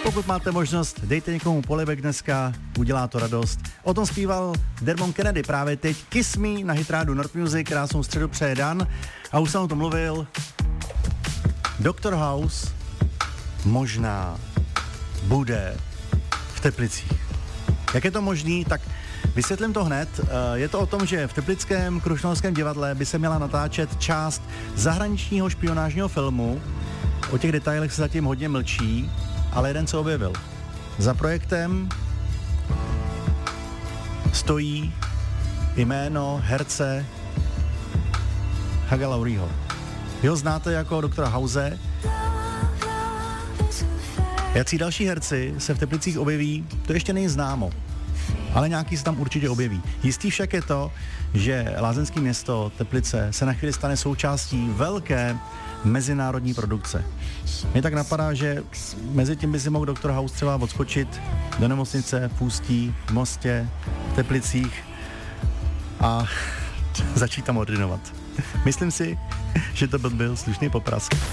Pokud máte možnost, dejte někomu polibek dneska, udělá to radost. O tom zpíval Dermon Kennedy právě teď. Kiss Me na hitrádu North Music, krásnou středu přeje Dan. A už jsem o tom mluvil. Dr. House možná bude v Teplicích. Jak je to možný? Tak vysvětlím to hned. Je to o tom, že v Teplickém Krušnohorském divadle by se měla natáčet část zahraničního špionážního filmu. O těch detailech se zatím hodně mlčí, ale jeden se objevil. Za projektem stojí jméno herce Haga Lauriho. Jeho znáte jako doktora House. Jací další herci se v Teplicích objeví, to ještě není známo. Ale nějaký se tam určitě objeví. Jistý však je to, že lázeňské město Teplice se na chvíli stane součástí velké mezinárodní produkce. Mě tak napadá, že mezi tím by si mohl doktor House třeba odskočit do nemocnice v Ústí, v Mostě, v Teplicích a začít tam ordinovat. Myslím si, že to byl slušný poprask.